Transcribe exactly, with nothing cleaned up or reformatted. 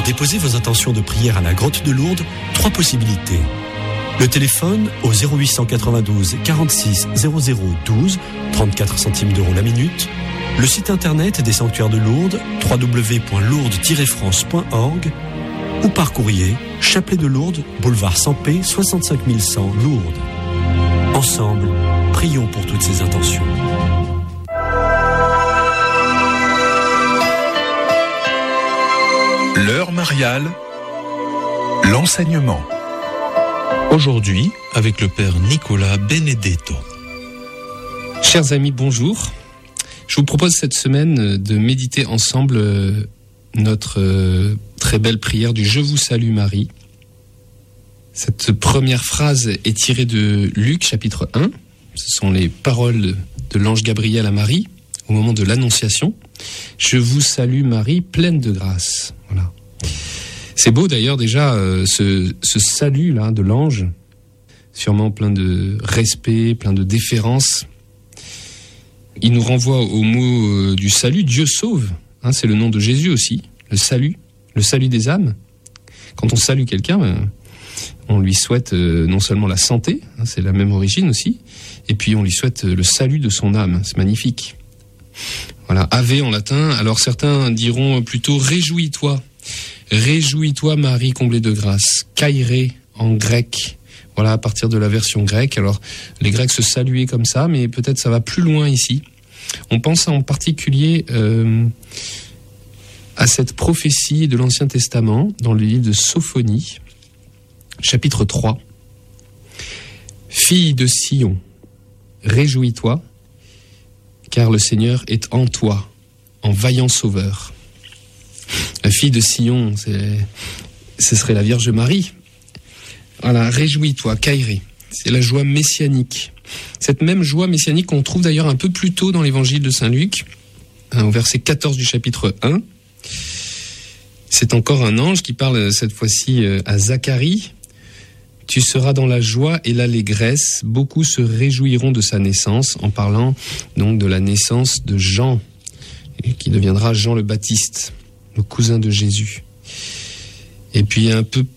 déposer vos intentions de prière à la grotte de Lourdes, trois possibilités. Le téléphone au zéro huit cent quatre-vingt-douze quarante-six zéro zéro douze, trente-quatre centimes d'euros la minute. Le site internet des sanctuaires de Lourdes, w w w point lourdes tiret france point org, ou par courrier, Chapelet de Lourdes, boulevard Sampé, soixante-cinq mille cent, Lourdes. Ensemble, prions pour toutes ces intentions. L'heure mariale, l'enseignement. Aujourd'hui, avec le Père Nicolas Benedetto. Chers amis, bonjour. Je vous propose cette semaine de méditer ensemble notre très belle prière du « Je vous salue Marie ». Cette première phrase est tirée de Luc, chapitre un. Ce sont les paroles de l'ange Gabriel à Marie au moment de l'Annonciation. « Je vous salue Marie, pleine de grâce ». Voilà. C'est beau d'ailleurs déjà euh, ce, ce salut-là de l'ange, sûrement plein de respect, plein de déférence. Il nous renvoie au mot euh, du salut, Dieu sauve, hein, c'est le nom de Jésus aussi, le salut, le salut des âmes. Quand on salue quelqu'un, ben, on lui souhaite euh, non seulement la santé, hein, c'est la même origine aussi, et puis on lui souhaite euh, le salut de son âme, c'est magnifique. Voilà, Ave en latin, alors certains diront plutôt réjouis-toi. Réjouis-toi Marie comblée de grâce, Kairé en grec, voilà à partir de la version grecque. Alors les Grecs se saluaient comme ça, mais peut-être ça va plus loin ici. On pense en particulier euh, à cette prophétie de l'Ancien Testament dans le livre de Sophonie, chapitre trois. Fille de Sion, réjouis-toi, car le Seigneur est en toi, en vaillant sauveur. La fille de Sion, c'est, ce serait la Vierge Marie. Voilà, réjouis-toi, Kairé. C'est la joie messianique. Cette même joie messianique qu'on trouve d'ailleurs un peu plus tôt dans l'évangile de Saint Luc, hein, au verset quatorze du chapitre un. C'est encore un ange qui parle cette fois-ci à Zacharie. Tu seras dans la joie et l'allégresse. Beaucoup se réjouiront de sa naissance, en parlant donc de la naissance de Jean, qui deviendra Jean le Baptiste, le cousin de Jésus. Et puis un peu